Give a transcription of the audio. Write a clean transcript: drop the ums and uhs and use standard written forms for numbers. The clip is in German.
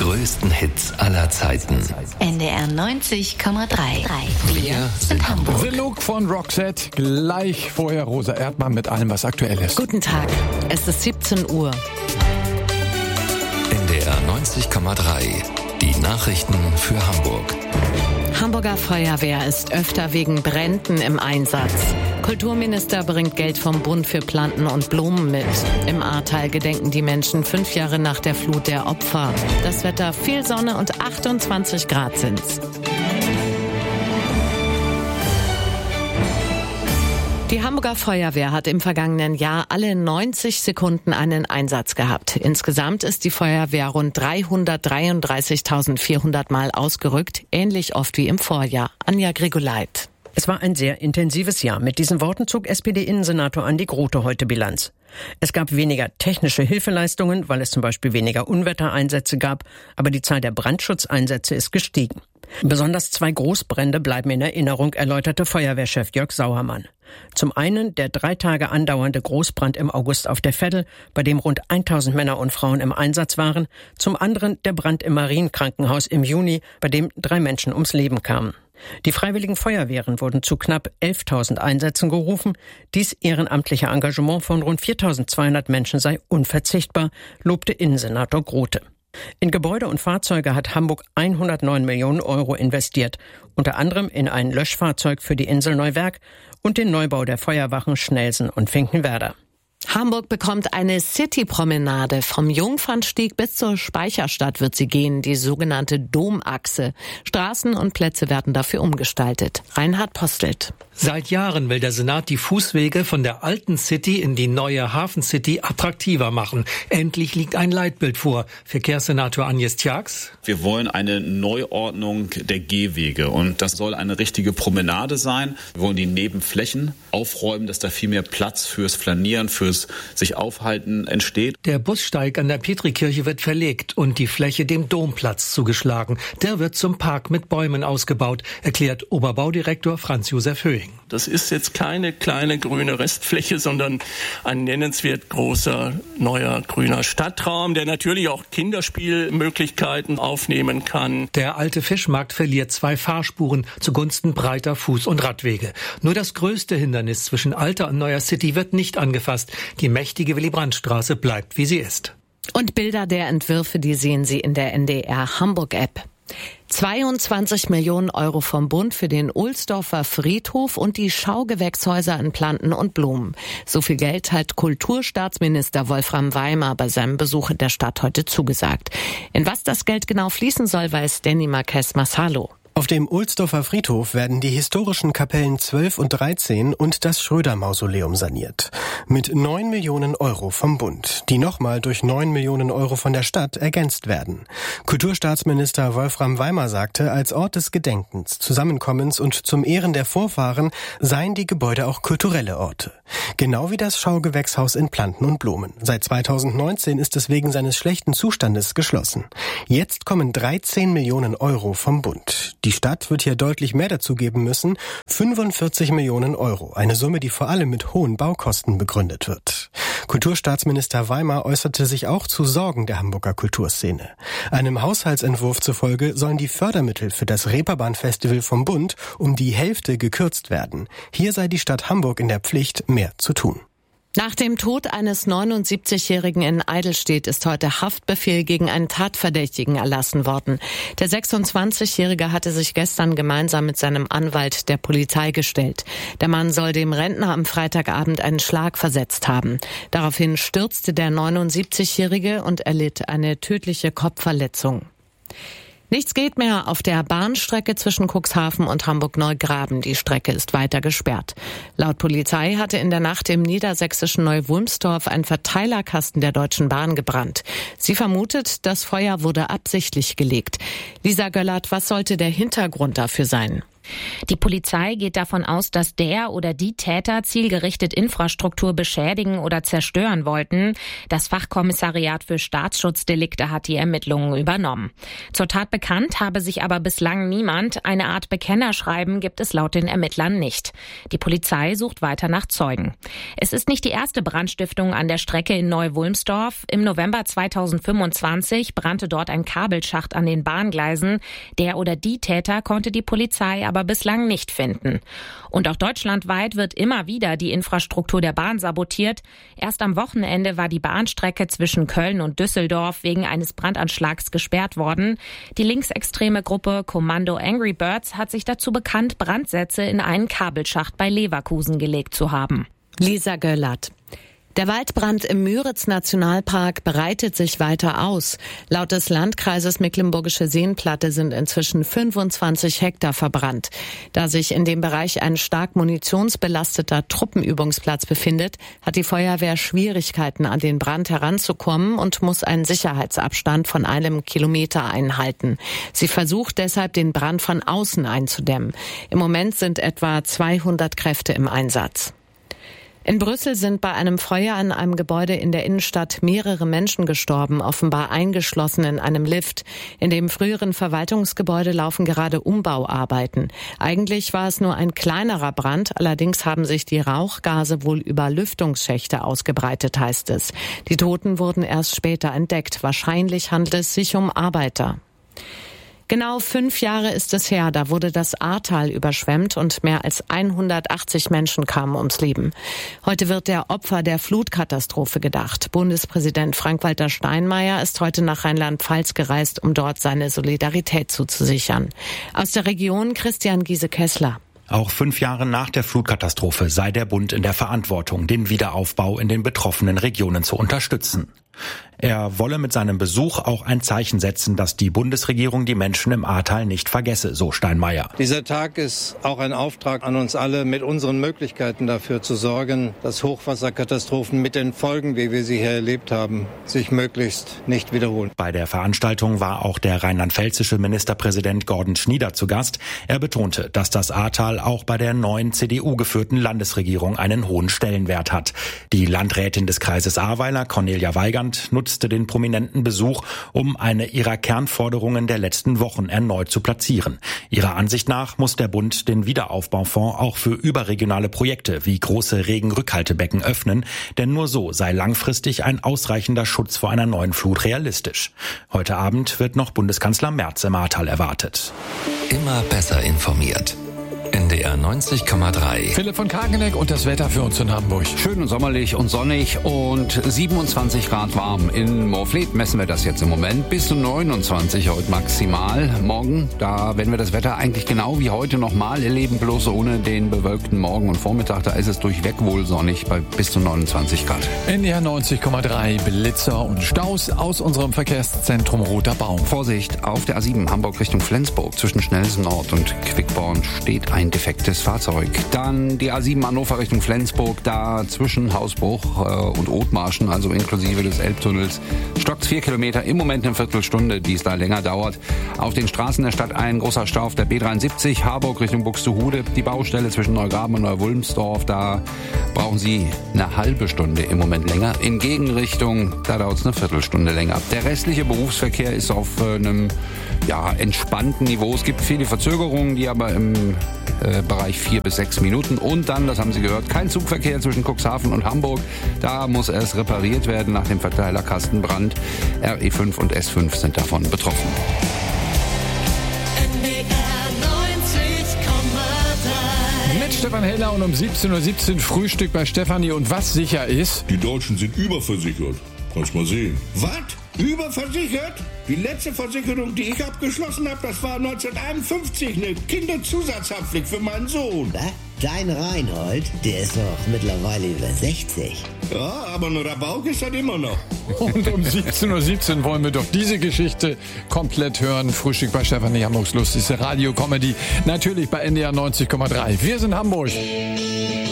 größten Hits aller Zeiten. NDR 90,3. Wir sind Hamburg. The Look von Roxette. Gleich vorher Rosa Erdmann mit allem, was aktuell ist. Guten Tag, es ist 17 Uhr. NDR 90,3. Die Nachrichten für Hamburg. Hamburger Feuerwehr ist öfter wegen Bränden im Einsatz. Kulturminister bringt Geld vom Bund für Planten und Blumen mit. Im Ahrtal gedenken die Menschen 5 Jahre nach der Flut der Opfer. Das Wetter, viel Sonne und 28 Grad sind's. Die Hamburger Feuerwehr hat im vergangenen Jahr alle 90 Sekunden einen Einsatz gehabt. Insgesamt ist die Feuerwehr rund 333.400 Mal ausgerückt, ähnlich oft wie im Vorjahr. Anja Grigoleit. Es war ein sehr intensives Jahr. Mit diesen Worten zog SPD-Innensenator Andi Grote heute Bilanz. Es gab weniger technische Hilfeleistungen, weil es zum Beispiel weniger Unwettereinsätze gab, aber die Zahl der Brandschutzeinsätze ist gestiegen. Besonders 2 Großbrände bleiben in Erinnerung, erläuterte Feuerwehrchef Jörg Sauermann. Zum einen der 3 Tage andauernde Großbrand im August auf der Veddel, bei dem rund 1000 Männer und Frauen im Einsatz waren. Zum anderen der Brand im Marienkrankenhaus im Juni, bei dem 3 Menschen ums Leben kamen. Die Freiwilligen Feuerwehren wurden zu knapp 11.000 Einsätzen gerufen. Dies ehrenamtliche Engagement von rund 4.200 Menschen sei unverzichtbar, lobte Innensenator Grote. In Gebäude und Fahrzeuge hat Hamburg 109 Millionen Euro investiert, unter anderem in ein Löschfahrzeug für die Insel Neuwerk und den Neubau der Feuerwachen Schnelsen und Finkenwerder. Hamburg bekommt eine City-Promenade. Vom Jungfernstieg bis zur Speicherstadt wird sie gehen, die sogenannte Domachse. Straßen und Plätze werden dafür umgestaltet. Reinhard Postelt. Seit Jahren will der Senat die Fußwege von der alten City in die neue Hafen-City attraktiver machen. Endlich liegt ein Leitbild vor. Verkehrssenator Agnes Tjax. Wir wollen eine Neuordnung der Gehwege und das soll eine richtige Promenade sein. Wir wollen die Nebenflächen aufräumen, dass da viel mehr Platz fürs Flanieren, fürs sich aufhalten entsteht. Der Bussteig an der Petrikirche wird verlegt und die Fläche dem Domplatz zugeschlagen. Der wird zum Park mit Bäumen ausgebaut, erklärt Oberbaudirektor Franz-Josef Höhing. Das ist jetzt keine kleine grüne Restfläche, sondern ein nennenswert großer neuer grüner Stadtraum, der natürlich auch Kinderspielmöglichkeiten aufnehmen kann. Der alte Fischmarkt verliert 2 Fahrspuren zugunsten breiter Fuß- und Radwege. Nur das größte Hindernis zwischen alter und neuer City wird nicht angefasst. Die mächtige Willy-Brandt-Straße bleibt, wie sie ist. Und Bilder der Entwürfe, die sehen Sie in der NDR Hamburg-App. 22 Millionen Euro vom Bund für den Ohlsdorfer Friedhof und die Schaugewächshäuser in Planten und Blumen. So viel Geld hat Kulturstaatsminister Wolfram Weimar bei seinem Besuch in der Stadt heute zugesagt. In was das Geld genau fließen soll, weiß Danny Marquez Massalo. Auf dem Ohlsdorfer Friedhof werden die historischen Kapellen 12 und 13 und das Schröder-Mausoleum saniert. Mit 9 Millionen Euro vom Bund, die nochmal durch 9 Millionen Euro von der Stadt ergänzt werden. Kulturstaatsminister Wolfram Weimar sagte, als Ort des Gedenkens, Zusammenkommens und zum Ehren der Vorfahren seien die Gebäude auch kulturelle Orte. Genau wie das Schaugewächshaus in Planten und Blumen. Seit 2019 ist es wegen seines schlechten Zustandes geschlossen. Jetzt kommen 13 Millionen Euro vom Bund. Die Stadt wird hier deutlich mehr dazu geben müssen, 45 Millionen Euro, eine Summe, die vor allem mit hohen Baukosten begründet wird. Kulturstaatsminister Weimar äußerte sich auch zu Sorgen der Hamburger Kulturszene. Einem Haushaltsentwurf zufolge sollen die Fördermittel für das Reeperbahn-Festival vom Bund um die Hälfte gekürzt werden. Hier sei die Stadt Hamburg in der Pflicht, mehr zu tun. Nach dem Tod eines 79-Jährigen in Eidelstedt ist heute Haftbefehl gegen einen Tatverdächtigen erlassen worden. Der 26-Jährige hatte sich gestern gemeinsam mit seinem Anwalt der Polizei gestellt. Der Mann soll dem Rentner am Freitagabend einen Schlag versetzt haben. Daraufhin stürzte der 79-Jährige und erlitt eine tödliche Kopfverletzung. Nichts geht mehr auf der Bahnstrecke zwischen Cuxhaven und Hamburg-Neugraben. Die Strecke ist weiter gesperrt. Laut Polizei hatte in der Nacht im niedersächsischen Neuwulmstorf ein Verteilerkasten der Deutschen Bahn gebrannt. Sie vermutet, das Feuer wurde absichtlich gelegt. Lisa Göllert, was sollte der Hintergrund dafür sein? Die Polizei geht davon aus, dass der oder die Täter zielgerichtet Infrastruktur beschädigen oder zerstören wollten. Das Fachkommissariat für Staatsschutzdelikte hat die Ermittlungen übernommen. Zur Tat bekannt habe sich aber bislang niemand. Eine Art Bekennerschreiben gibt es laut den Ermittlern nicht. Die Polizei sucht weiter nach Zeugen. Es ist nicht die erste Brandstiftung an der Strecke in Neu-Wulmsdorf. Im November 2025 brannte dort ein Kabelschacht an den Bahngleisen. Der oder die Täter konnte die Polizei aber bislang nicht finden. Und auch deutschlandweit wird immer wieder die Infrastruktur der Bahn sabotiert. Erst am Wochenende war die Bahnstrecke zwischen Köln und Düsseldorf wegen eines Brandanschlags gesperrt worden. Die linksextreme Gruppe Kommando Angry Birds hat sich dazu bekannt, Brandsätze in einen Kabelschacht bei Leverkusen gelegt zu haben. Lisa Göllert. Der Waldbrand im Müritz-Nationalpark breitet sich weiter aus. Laut des Landkreises Mecklenburgische Seenplatte sind inzwischen 25 Hektar verbrannt. Da sich in dem Bereich ein stark munitionsbelasteter Truppenübungsplatz befindet, hat die Feuerwehr Schwierigkeiten, an den Brand heranzukommen und muss einen Sicherheitsabstand von 1 Kilometer einhalten. Sie versucht deshalb, den Brand von außen einzudämmen. Im Moment sind etwa 200 Kräfte im Einsatz. In Brüssel sind bei einem Feuer in einem Gebäude in der Innenstadt mehrere Menschen gestorben, offenbar eingeschlossen in einem Lift. In dem früheren Verwaltungsgebäude laufen gerade Umbauarbeiten. Eigentlich war es nur ein kleinerer Brand, allerdings haben sich die Rauchgase wohl über Lüftungsschächte ausgebreitet, heißt es. Die Toten wurden erst später entdeckt. Wahrscheinlich handelt es sich um Arbeiter. Genau 5 Jahre ist es her, da wurde das Ahrtal überschwemmt und mehr als 180 Menschen kamen ums Leben. Heute wird der Opfer der Flutkatastrophe gedacht. Bundespräsident Frank-Walter Steinmeier ist heute nach Rheinland-Pfalz gereist, um dort seine Solidarität zuzusichern. Aus der Region Christian Giese-Kessler. Auch 5 Jahre nach der Flutkatastrophe sei der Bund in der Verantwortung, den Wiederaufbau in den betroffenen Regionen zu unterstützen. Er wolle mit seinem Besuch auch ein Zeichen setzen, dass die Bundesregierung die Menschen im Ahrtal nicht vergesse, so Steinmeier. Dieser Tag ist auch ein Auftrag an uns alle, mit unseren Möglichkeiten dafür zu sorgen, dass Hochwasserkatastrophen mit den Folgen, wie wir sie hier erlebt haben, sich möglichst nicht wiederholen. Bei der Veranstaltung war auch der rheinland-pfälzische Ministerpräsident Gordon Schnieder zu Gast. Er betonte, dass das Ahrtal auch bei der neuen CDU-geführten Landesregierung einen hohen Stellenwert hat. Die Landrätin des Kreises Ahrweiler, Cornelia Weigand, nutzte den prominenten Besuch, um eine ihrer Kernforderungen der letzten Wochen erneut zu platzieren. Ihrer Ansicht nach muss der Bund den Wiederaufbaufonds auch für überregionale Projekte wie große Regenrückhaltebecken öffnen, denn nur so sei langfristig ein ausreichender Schutz vor einer neuen Flut realistisch. Heute Abend wird noch Bundeskanzler Merz im Ahrtal erwartet. Immer besser informiert. NDR 90,3. Philipp von Kageneck und das Wetter für uns in Hamburg. Schön und sommerlich und sonnig und 27 Grad warm. In Moorfleet messen wir das jetzt im Moment. Bis zu 29 heute maximal. Morgen, da werden wir das Wetter eigentlich genau wie heute nochmal erleben, bloß ohne den bewölkten Morgen und Vormittag. Da ist es durchweg wohl sonnig bei bis zu 29 Grad. NDR 90,3. Blitzer und Staus aus unserem Verkehrszentrum Roter Baum. Vorsicht, auf der A7 Hamburg Richtung Flensburg zwischen Schnellsen Nord und Quickborn steht ein defektes Fahrzeug. Dann die A7 Hannover Richtung Flensburg, da zwischen Hausbruch und Othmarschen, also inklusive des Elbtunnels, stockt 4 Kilometer, im Moment eine Viertelstunde, die es da länger dauert. Auf den Straßen der Stadt ein großer Stau auf der B73, Harburg Richtung Buxtehude, die Baustelle zwischen Neugraben und Neu-Wulmsdorf, da brauchen Sie eine halbe Stunde im Moment länger. In Gegenrichtung, da dauert es eine Viertelstunde länger. Der restliche Berufsverkehr ist auf einem entspannten Niveau. Es gibt viele Verzögerungen, die aber im Bereich 4 bis 6 Minuten. Und dann, das haben Sie gehört, kein Zugverkehr zwischen Cuxhaven und Hamburg. Da muss erst repariert werden nach dem Verteilerkastenbrand. RE5 und S5 sind davon betroffen. Mit Stefan Heller und um 17:17 Uhr Frühstück bei Stefanie. Und was sicher ist? Die Deutschen sind überversichert. Kannst mal sehen. Was? Überversichert? Die letzte Versicherung, die ich abgeschlossen habe, das war 1951 eine Kinderzusatzhaftpflicht für meinen Sohn. Was? Dein Reinhold, der ist doch mittlerweile über 60. Ja, aber ein Rabauk ist das immer noch. Und um 17:17 Uhr wollen wir doch diese Geschichte komplett hören. Frühstück bei Stefanie, Hamburgs lustigste Radio-Comedy. Natürlich bei NDR 90,3. Wir sind Hamburg.